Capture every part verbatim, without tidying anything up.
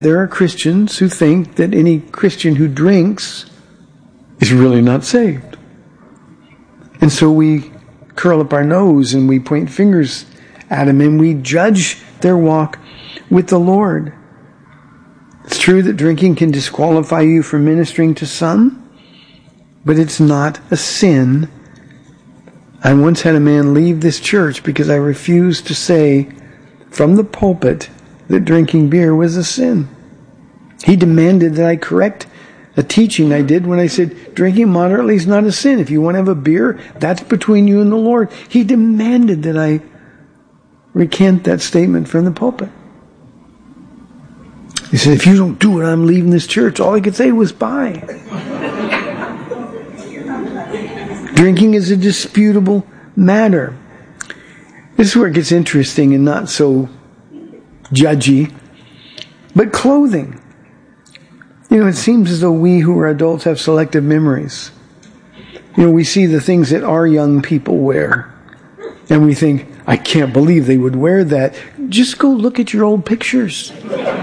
There are Christians who think that any Christian who drinks is really not saved. And so we curl up our nose and we point fingers at them and we judge their walk with the Lord. It's true that drinking can disqualify you from ministering to some, but it's not a sin. I once had a man leave this church because I refused to say from the pulpit that drinking beer was a sin. He demanded that I correct a teaching I did when I said drinking moderately is not a sin. If you want to have a beer, that's between you and the Lord. He demanded that I recant that statement from the pulpit. He said, if you don't do it, I'm leaving this church. All I could say was bye. Drinking is a disputable matter. This is where it gets interesting and not so judgy. But clothing. You know, it seems as though we who are adults have selective memories. You know, we see the things that our young people wear. And we think, I can't believe they would wear that. Just go look at your old pictures.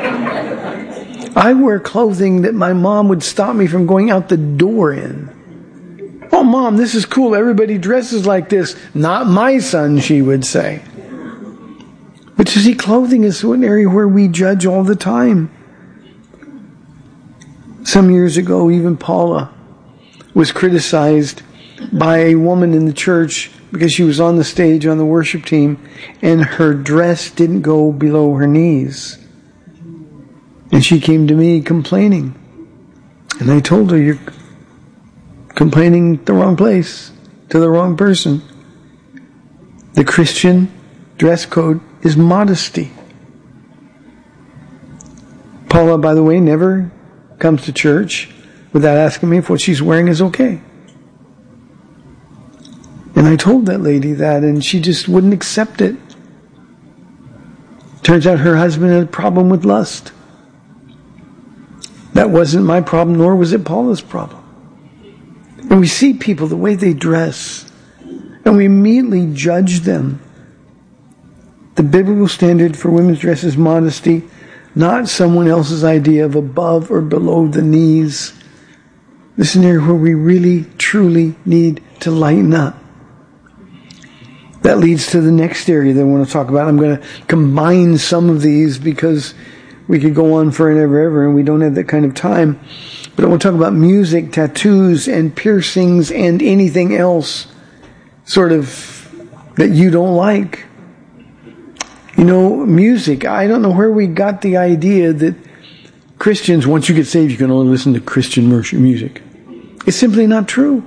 I wear clothing that my mom would stop me from going out the door in. Oh, Mom, this is cool. Everybody dresses like this. Not my son, she would say. But you see, clothing is an area where we judge all the time. Some years ago, even Paula was criticized by a woman in the church because she was on the stage on the worship team and her dress didn't go below her knees. And she came to me complaining. And I told her, you're complaining the wrong place, to the wrong person. The Christian dress code is modesty. Paula, by the way, never comes to church without asking me if what she's wearing is okay. And I told that lady that, and she just wouldn't accept it. Turns out her husband had a problem with lust. That wasn't my problem, nor was it Paula's problem. And we see people, the way they dress, and we immediately judge them. The biblical standard for women's dress is modesty, not someone else's idea of above or below the knees. This is an area where we really, truly need to lighten up. That leads to the next area that I want to talk about. I'm going to combine some of these because we could go on forever, ever, and we don't have that kind of time. But I want to talk about music, tattoos, and piercings, and anything else sort of that you don't like. You know, music. I don't know where we got the idea that Christians, once you get saved, you can only listen to Christian music. It's simply not true.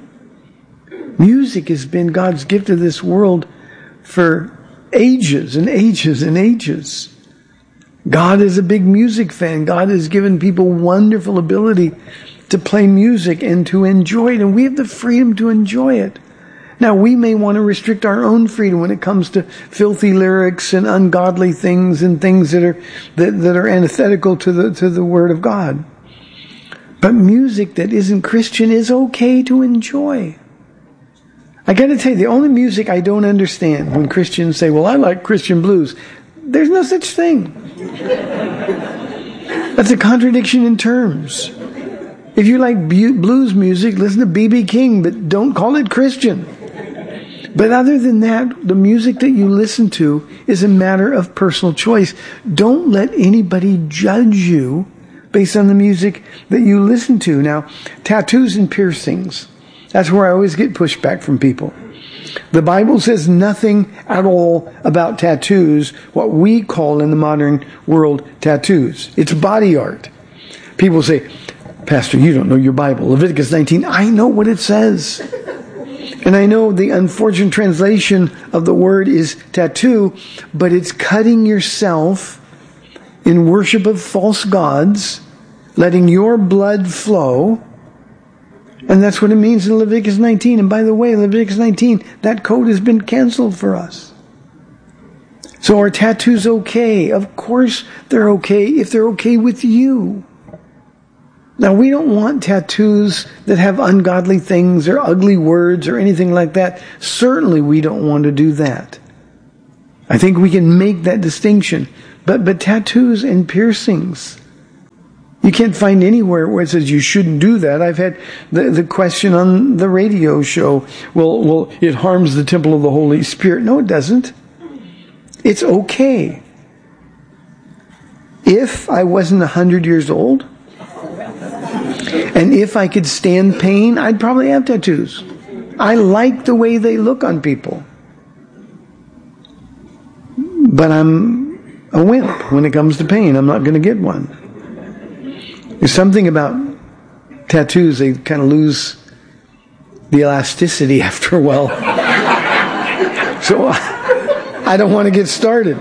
Music has been God's gift to this world for ages and ages and ages. God is a big music fan. God has given people wonderful ability to play music and to enjoy it, and we have the freedom to enjoy it. Now, we may want to restrict our own freedom when it comes to filthy lyrics and ungodly things and things that are that, that are antithetical to the to the Word of God. But music that isn't Christian is okay to enjoy. I got to tell you, the only music I don't understand when Christians say, well, I like Christian blues. There's no such thing. That's a contradiction in terms. If you like blues music, listen to B B King, but don't call it Christian. But other than that, the music that you listen to is a matter of personal choice. Don't let anybody judge you based on the music that you listen to. Now, tattoos and piercings. That's where I always get pushback from people. The Bible says nothing at all about tattoos, what we call in the modern world tattoos. It's body art. People say, Pastor, you don't know your Bible. Leviticus nineteen, I know what it says. And I know the unfortunate translation of the word is tattoo, but it's cutting yourself in worship of false gods, letting your blood flow. And that's what it means in Leviticus nineteen. And by the way, Leviticus nineteen, that code has been canceled for us. So are tattoos okay? Of course they're okay if they're okay with you. Now, we don't want tattoos that have ungodly things or ugly words or anything like that. Certainly we don't want to do that. I think we can make that distinction. But, but tattoos and piercings, You can't find anywhere where it says you shouldn't do that. I've had the, the question on the radio show, well, well, it harms the temple of the Holy Spirit. No, it doesn't. It's okay. If I wasn't a hundred years old, and if I could stand pain, I'd probably have tattoos. I like the way they look on people. But I'm a wimp when it comes to pain. I'm not going to get one. There's something about tattoos, they kind of lose the elasticity after a while. So I don't want to get started.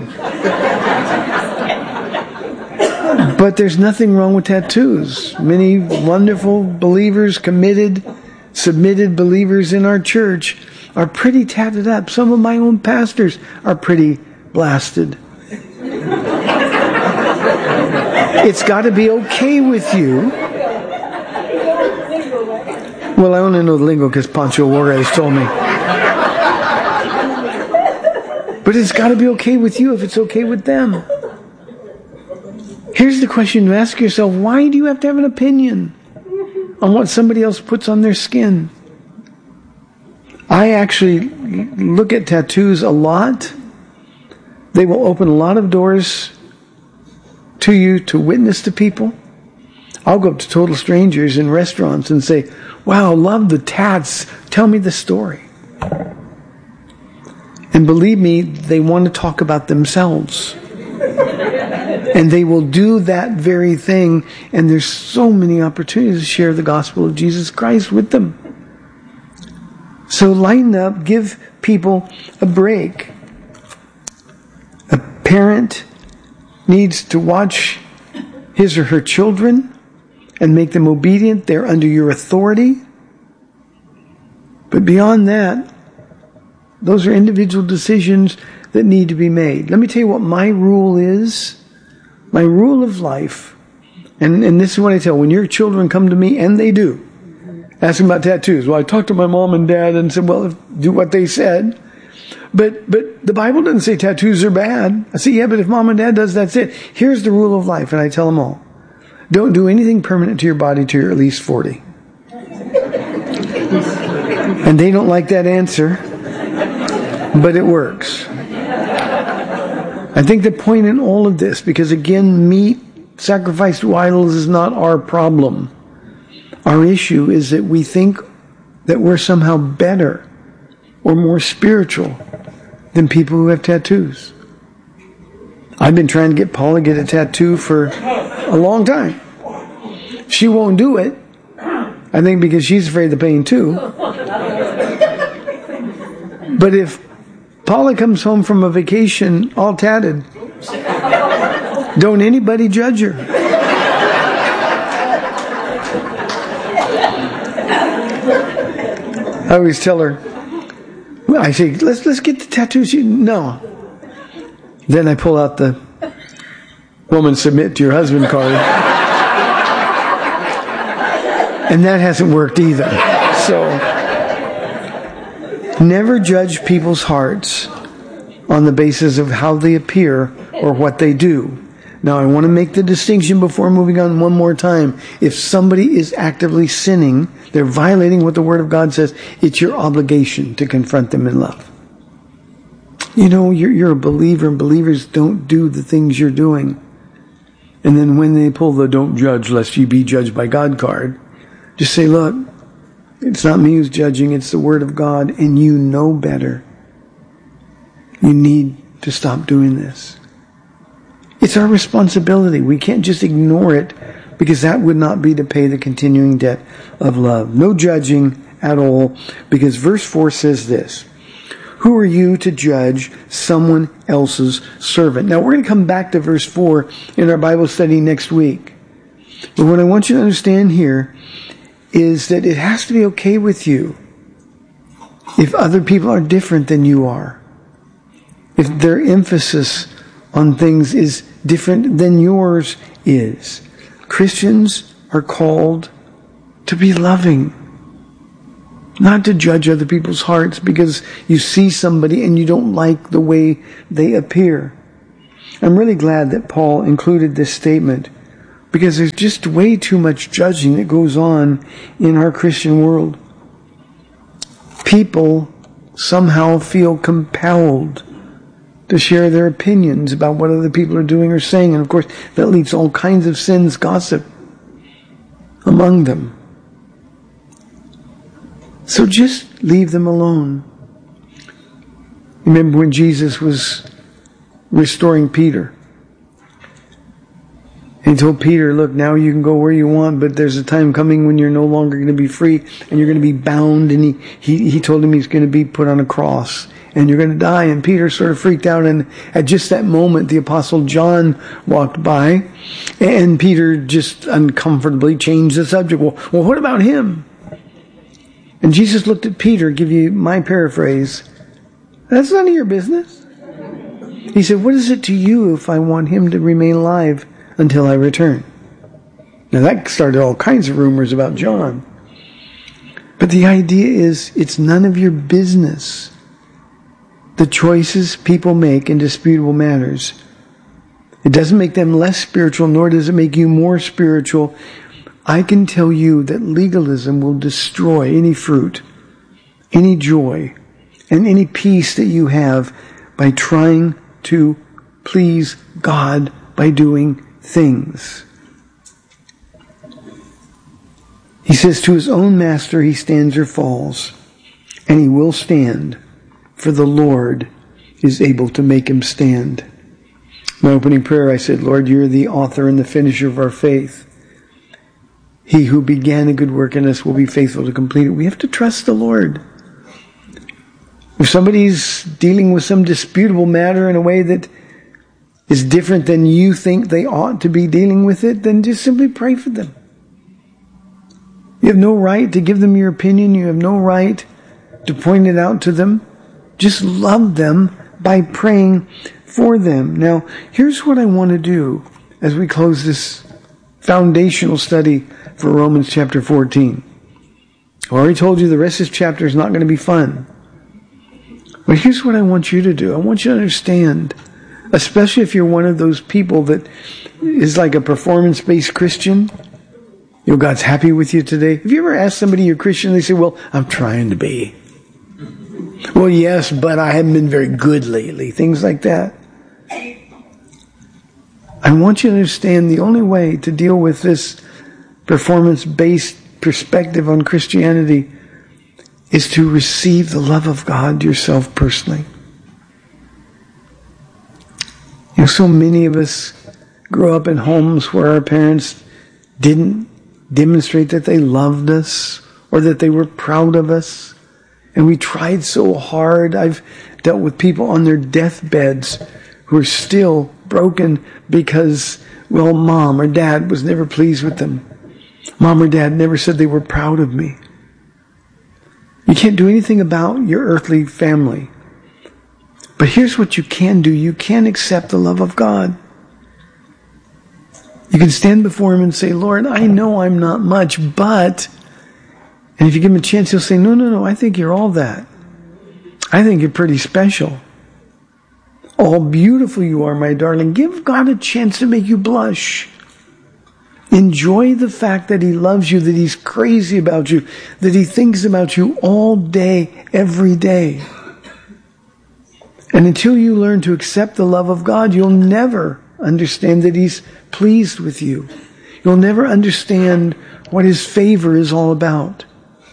But there's nothing wrong with tattoos. Many wonderful believers, committed, submitted believers in our church are pretty tatted up. Some of my own pastors are pretty blasted. It's got to be okay with you. Well, I only know the lingo because Pancho Juarez told me. But it's got to be okay with you if it's okay with them. Here's the question to ask yourself. Why do you have to have an opinion on what somebody else puts on their skin? I actually look at tattoos a lot. They will open a lot of doors to you to witness to people. I'll go up to total strangers in restaurants and say, wow, love the tats. Tell me the story. And believe me, they want to talk about themselves. And they will do that very thing. And there's so many opportunities to share the gospel of Jesus Christ with them. So lighten up, give people a break. A parent needs to watch his or her children and make them obedient. They're under your authority. But beyond that, those are individual decisions that need to be made. Let me tell you what my rule is. My rule of life, and, and this is what I tell, when your children come to me, and they do, ask them about tattoos. Well, I talked to my mom and dad and said, well, do what they said. But but the Bible doesn't say tattoos are bad. I say, yeah, but if mom and dad does, that's it. Here's the rule of life, and I tell them all. Don't do anything permanent to your body till you're at least forty. And they don't like that answer, but it works. I think the point in all of this, because again, meat sacrificed to idols is not our problem. Our issue is that we think that we're somehow better or more spiritual than people who have tattoos. I've been trying to get Paula to get a tattoo for a long time. She won't do it. I think because she's afraid of the pain too. But if Paula comes home from a vacation all tatted, don't anybody judge her. I always tell her, I say, let's let's get the tattoos. She, no. Then I pull out the woman submit to your husband card. And that hasn't worked either. So never judge people's hearts on the basis of how they appear or what they do. Now, I want to make the distinction before moving on one more time. If somebody is actively sinning, they're violating what the Word of God says, it's your obligation to confront them in love. You know, you're, you're a believer, and believers don't do the things you're doing. And then when they pull the don't judge lest ye be judged by God card, just say, look, it's not me who's judging, it's the Word of God, and you know better. You need to stop doing this. It's our responsibility. We can't just ignore it, because that would not be to pay the continuing debt of love. No judging at all, because verse four says this: who are you to judge someone else's servant? Now, we're going to come back to verse four in our Bible study next week. But what I want you to understand here is that it has to be okay with you if other people are different than you are. If their emphasis on things is different than yours is. Christians are called to be loving, not to judge other people's hearts because you see somebody and you don't like the way they appear. I'm really glad that Paul included this statement. Because there's just way too much judging that goes on in our Christian world. People somehow feel compelled to share their opinions about what other people are doing or saying. And of course, that leads to all kinds of sins, gossip among them. So just leave them alone. Remember when Jesus was restoring Peter? He told Peter, look, now you can go where you want, but there's a time coming when you're no longer going to be free and you're going to be bound. And he, he, he told him he's going to be put on a cross and you're going to die. And Peter sort of freaked out. And at just that moment, the Apostle John walked by and Peter just uncomfortably changed the subject. Well, well, what about him? And Jesus looked at Peter, give you my paraphrase. That's none of your business. He said, what is it to you if I want him to remain alive until I return? Now that started all kinds of rumors about John. But the idea is, it's none of your business. The choices people make in disputable matters. It doesn't make them less spiritual, nor does it make you more spiritual. I can tell you that legalism will destroy any fruit, any joy, and any peace that you have by trying to please God by doing things. He says to his own master he stands or falls, and he will stand, for the Lord is able to make him stand. My opening prayer, I said, Lord, you're the author and the finisher of our faith. He who began a good work in us will be faithful to complete it. We have to trust the Lord. If somebody's dealing with some disputable matter in a way that is different than you think they ought to be dealing with it, then just simply pray for them. You have no right to give them your opinion. You have no right to point it out to them. Just love them by praying for them. Now, here's what I want to do as we close this foundational study for Romans chapter fourteen. I already told you the rest of this chapter is not going to be fun. But here's what I want you to do. I want you to understand, especially if you're one of those people that is like a performance-based Christian. You know, God's happy with you today. Have you ever asked somebody you're Christian, they say, well, I'm trying to be. Well, yes, but I haven't been very good lately. Things like that. I want you to understand the only way to deal with this performance-based perspective on Christianity is to receive the love of God yourself personally. You know, so many of us grow up in homes where our parents didn't demonstrate that they loved us or that they were proud of us. And we tried so hard. I've dealt with people on their deathbeds who are still broken because, well, mom or dad was never pleased with them. Mom or dad never said they were proud of me. You can't do anything about your earthly family. But here's what you can do. You can accept the love of God. You can stand before him and say, Lord, I know I'm not much, but... And if you give him a chance, he'll say, no, no, no, I think you're all that. I think you're pretty special. All beautiful you are, my darling. Give God a chance to make you blush. Enjoy the fact that he loves you, that he's crazy about you, that he thinks about you all day, every day. And until you learn to accept the love of God, you'll never understand that he's pleased with you. You'll never understand what his favor is all about.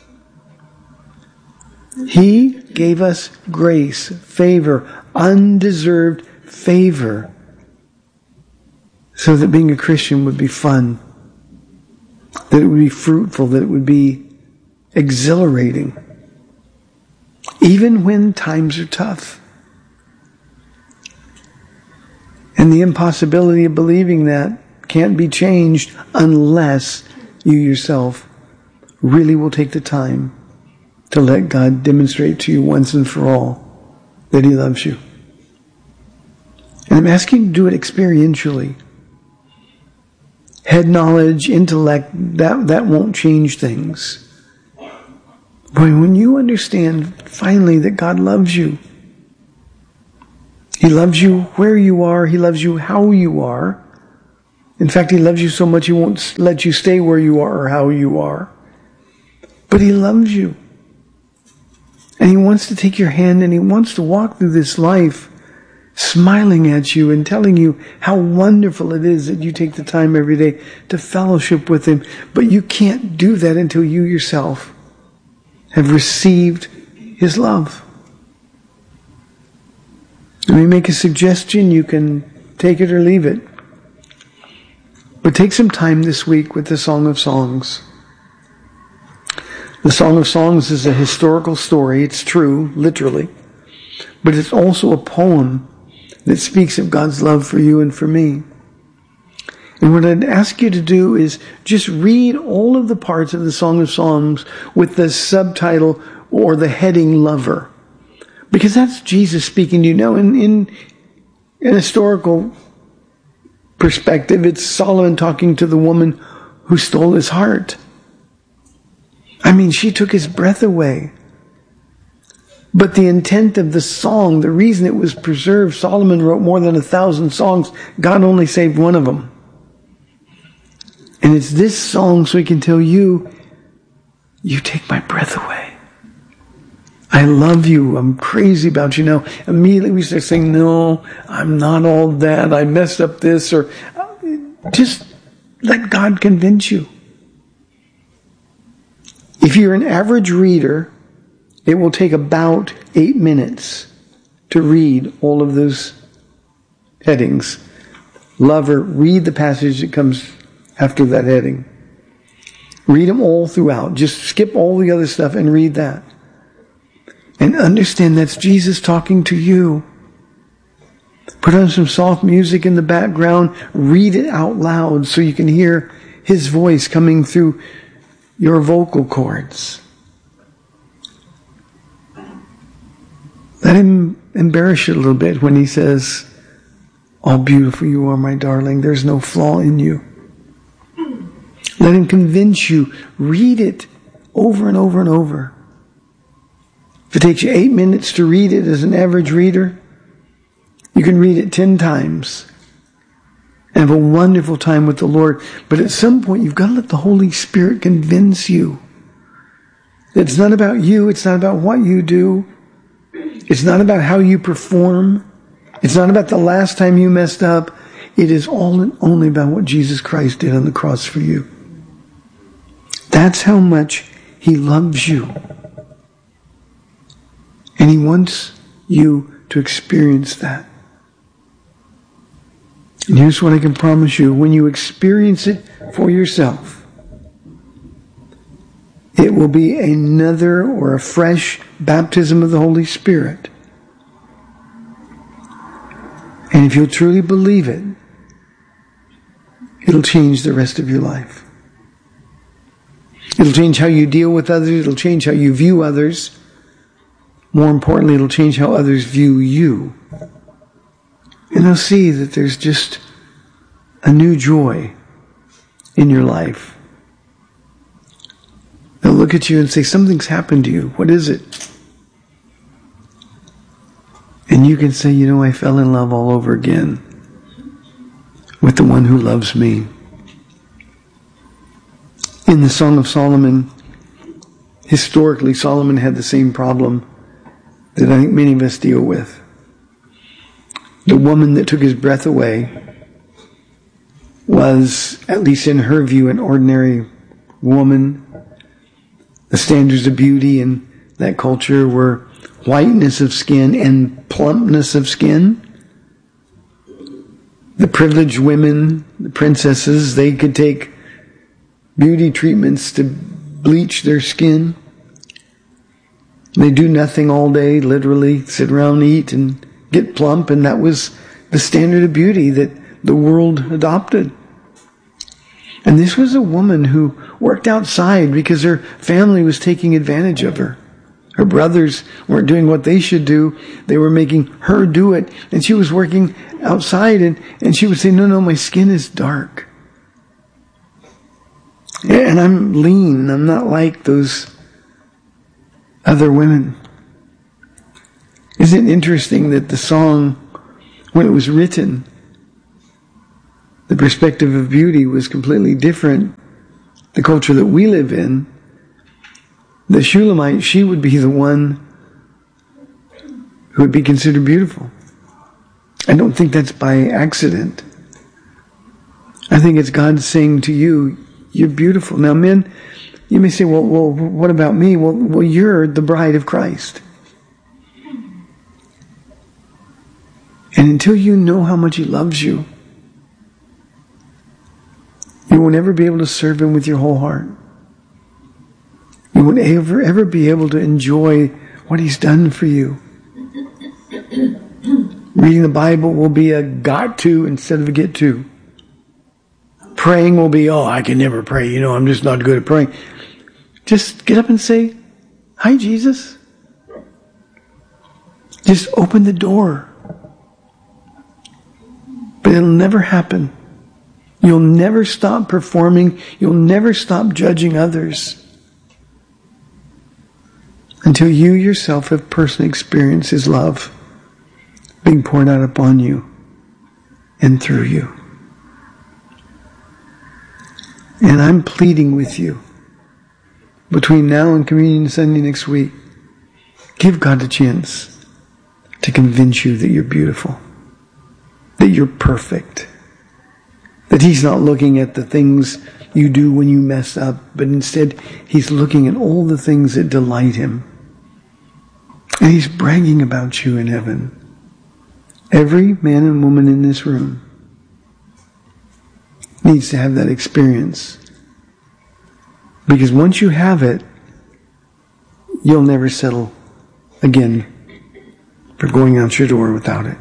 He gave us grace, favor, undeserved favor, so that being a Christian would be fun, that it would be fruitful, that it would be exhilarating, even when times are tough. And the impossibility of believing that can't be changed unless you yourself really will take the time to let God demonstrate to you once and for all that he loves you. And I'm asking you to do it experientially. Head knowledge, intellect, that, that won't change things. But when you understand finally that God loves you, he loves you where you are, he loves you how you are, In fact, he loves you so much he won't let you stay where you are or how you are. But he loves you. And he wants to take your hand and he wants to walk through this life smiling at you and telling you how wonderful it is that you take the time every day to fellowship with him. But you can't do that until you yourself have received his love. Let me make a suggestion. You can take it or leave it. But take some time this week with the Song of Songs. The Song of Songs is a historical story. It's true, literally. But it's also a poem that speaks of God's love for you and for me. And what I'd ask you to do is just read all of the parts of the Song of Songs with the subtitle or the heading Lover. Because that's Jesus speaking to you. Now, in, in an historical perspective, it's Solomon talking to the woman who stole his heart. I mean, she took his breath away. But the intent of the song, the reason it was preserved, Solomon wrote more than a thousand songs. God only saved one of them. And it's this song so he can tell you, you take my breath away. I love you. I'm crazy about you now. Immediately we start saying, no, I'm not all that. I messed up this. Or just let God convince you. If you're an average reader, it will take about eight minutes to read all of those headings. Lover, read the passage that comes after that heading. Read them all throughout. Just skip all the other stuff and read that. And understand that's Jesus talking to you. Put on some soft music in the background. Read it out loud so you can hear his voice coming through your vocal cords. Let him embarrass you a little bit when he says, "Oh, beautiful you are, my darling. There's no flaw in you." Let him convince you. Read it over and over and over. If it takes you eight minutes to read it as an average reader, you can read it ten times and have a wonderful time with the Lord. But at some point, you've got to let the Holy Spirit convince you. It's not about you. It's not about what you do. It's not about how you perform. It's not about the last time you messed up. It is all and only about what Jesus Christ did on the cross for you. That's how much he loves you. And he wants you to experience that. And here's what I can promise you. When you experience it for yourself, it will be another or a fresh baptism of the Holy Spirit. And if you'll truly believe it, it'll change the rest of your life. It'll change how you deal with others. It'll change how you view others. More importantly, it'll change how others view you. And they'll see that there's just a new joy in your life. They'll look at you and say, something's happened to you. What is it? And you can say, you know, I fell in love all over again with the one who loves me. In the Song of Solomon, historically, Solomon had the same problem that I think many of us deal with. The woman that took his breath away was, at least in her view, an ordinary woman. The standards of beauty in that culture were whiteness of skin and plumpness of skin. The privileged women, the princesses, they could take beauty treatments to bleach their skin. They do nothing all day, literally sit around, eat, and get plump, and that was the standard of beauty that the world adopted. And this was a woman who worked outside because her family was taking advantage of her. Her brothers weren't doing what they should do. They were making her do it. And she was working outside, and, and she would say, no, no, my skin is dark. And I'm lean. I'm not like those other women. Isn't it interesting that the song, when it was written, the perspective of beauty was completely different, the culture that we live in, the Shulamite, she would be the one who would be considered beautiful. I don't think that's by accident. I think it's God saying to you, you're beautiful. Now, men, you may say, well, well, what about me? Well, well, you're the bride of Christ. And until you know how much He loves you, you won't ever be able to serve Him with your whole heart. You won't ever, ever be able to enjoy what He's done for you. Reading the Bible will be a got to instead of a get to. Praying will be, oh, I can never pray. You know, I'm just not good at praying. Just get up and say, hi, Jesus. Just open the door. But it'll never happen. You'll never stop performing. You'll never stop judging others until you yourself have personally experienced His love being poured out upon you and through you. And I'm pleading with you, between now and Communion Sunday next week, give God a chance to convince you that you're beautiful, that you're perfect, that He's not looking at the things you do when you mess up, but instead He's looking at all the things that delight Him. And He's bragging about you in heaven. Every man and woman in this room needs to have that experience. Because once you have it, you'll never settle again for going out your door without it.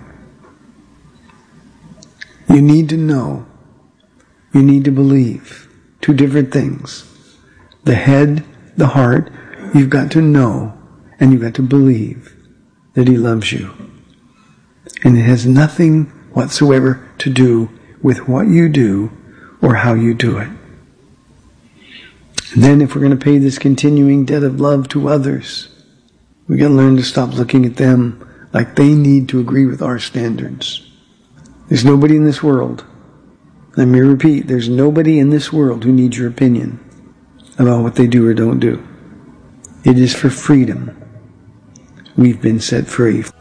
You need to know. You need to believe. Two different things. The head, the heart, you've got to know and you've got to believe that He loves you. And it has nothing whatsoever to do with what you do or how you do it. And then if we're going to pay this continuing debt of love to others, we've got to learn to stop looking at them like they need to agree with our standards. There's nobody in this world, let me repeat, there's nobody in this world who needs your opinion about what they do or don't do. It is for freedom we've been set free.